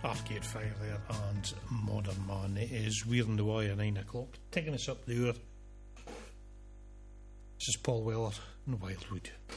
Arcade Fire there and Modern Man. It is Wearing the Wire, 9 o'clock. Taking us up the hour. This is Paul Weller and Wildwood.